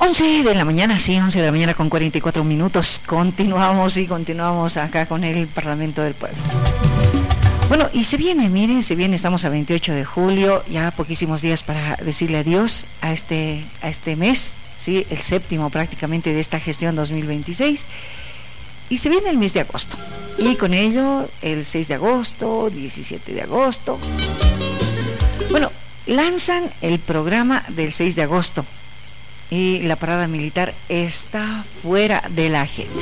11 de la mañana, sí, 11 de la mañana con 44 minutos. Continuamos acá con el Parlamento del Pueblo. Bueno, y se viene, estamos a 28 de julio, ya poquísimos días para decirle adiós a este mes, sí, el séptimo prácticamente de esta gestión 2026. Y se viene el mes de agosto. Y con ello, el 6 de agosto, 17 de agosto. Bueno, lanzan el programa del 6 de agosto. Y la parada militar está fuera de la agenda.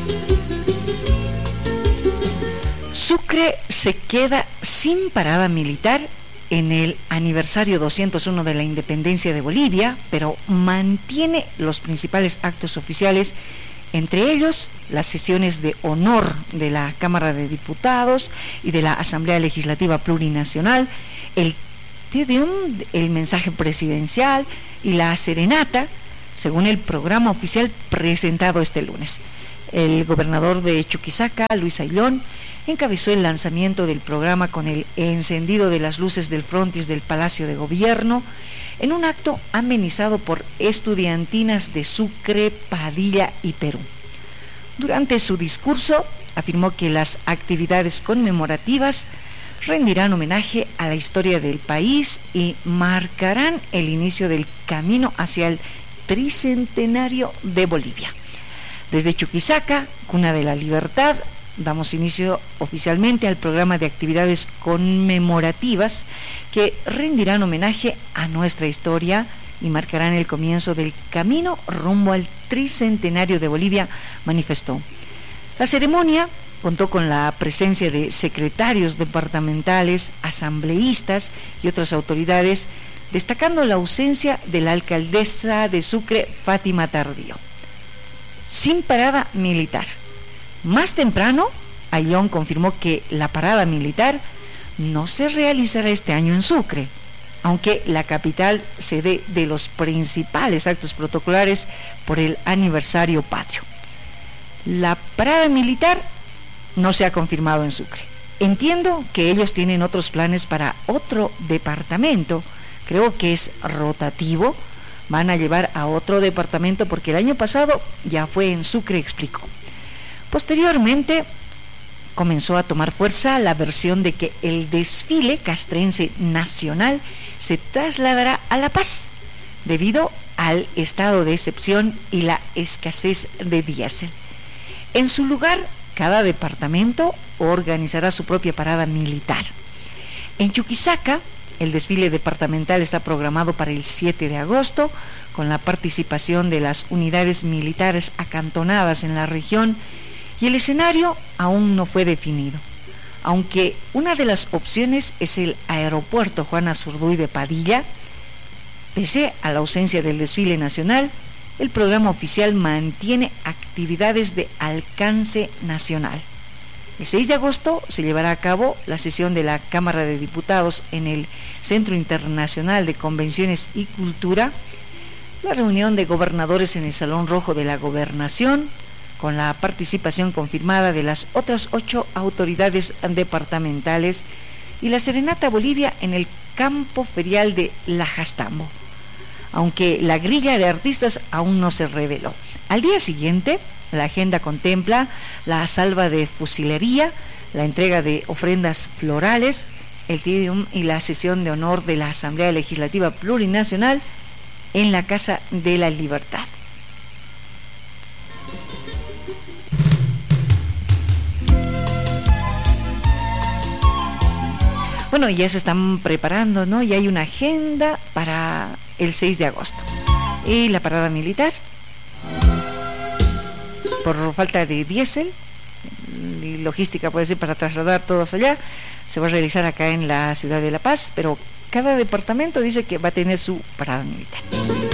Sucre se queda sin parada militar en el aniversario 201 de la independencia de Bolivia, pero mantiene los principales actos oficiales, entre ellos las sesiones de honor de la Cámara de Diputados y de la Asamblea Legislativa Plurinacional, el Tedeum, el mensaje presidencial y la serenata, según el programa oficial presentado este lunes. El gobernador de Chuquisaca, Luis Ayllón, encabezó el lanzamiento del programa con el encendido de las luces del frontis del Palacio de Gobierno, en un acto amenizado por estudiantinas de Sucre, Padilla y Perú. Durante su discurso, afirmó que las actividades conmemorativas rendirán homenaje a la historia del país y marcarán el inicio del camino hacia el tricentenario de Bolivia. Desde Chuquisaca, cuna de la libertad, damos inicio oficialmente al programa de actividades conmemorativas que rendirán homenaje a nuestra historia y marcarán el comienzo del camino rumbo al tricentenario de Bolivia, manifestó. La ceremonia contó con la presencia de secretarios departamentales, asambleístas y otras autoridades, destacando la ausencia de la alcaldesa de Sucre, Fátima Tardío. Sin parada militar. Más temprano, Ayllón confirmó que la parada militar no se realizará este año en Sucre, aunque la capital sede de los principales actos protocolares por el aniversario patrio. La parada militar no se ha confirmado en Sucre. Entiendo que ellos tienen otros planes para otro departamento, creo que es rotativo, van a llevar a otro departamento porque el año pasado ya fue en Sucre, explicó. Posteriormente comenzó a tomar fuerza la versión de que el desfile castrense nacional se trasladará a La Paz debido al estado de excepción y la escasez de diésel. En su lugar, cada departamento organizará su propia parada militar. En Chuquisaca, el desfile departamental está programado para el 7 de agosto, con la participación de las unidades militares acantonadas en la región, y el escenario aún no fue definido, aunque una de las opciones es el aeropuerto Juana Zurduy de Padilla. Pese a la ausencia del desfile nacional, el programa oficial mantiene actividades de alcance nacional. El 6 de agosto se llevará a cabo la sesión de la Cámara de Diputados en el Centro Internacional de Convenciones y Cultura, la reunión de gobernadores en el Salón Rojo de la Gobernación, con la participación confirmada de las otras 8 autoridades departamentales, y la serenata Bolivia en el campo ferial de Lajastambo, aunque la grilla de artistas aún no se reveló. Al día siguiente, la agenda contempla la salva de fusilería, la entrega de ofrendas florales, el Triduum y la sesión de honor de la Asamblea Legislativa Plurinacional en la Casa de la Libertad. Bueno, ya se están preparando, ¿no? Y hay una agenda para el 6 de agosto. Y la parada militar, por falta de diésel y logística, puede ser, para trasladar todos allá, se va a realizar acá en la ciudad de La Paz, pero cada departamento dice que va a tener su parada militar.